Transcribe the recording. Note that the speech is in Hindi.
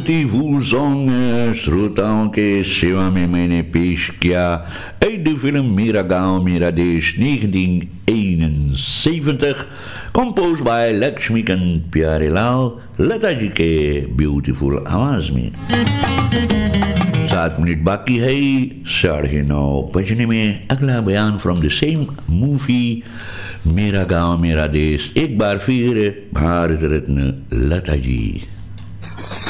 ब्यूटीफुल सॉन्ग श्रोताओं के सेवा में मैंने पेश किया uit de film Mera Gaon Mera Desh 1971 composed by Lakshmikant Pyarelal Lata ji के ब्यूटीफुल आवाज में 7 मिनट बाकी है 9:30 बजने में अगला बयान फ्रॉम द सेम मूवी मेरा गांव मेरा देश एक बार फिर भारत रत्न लता जी